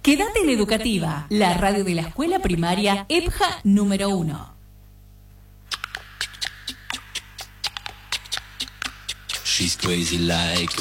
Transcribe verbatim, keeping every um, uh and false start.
Quédate en Educativa, la radio de la escuela primaria E P J A número uno. She's crazy like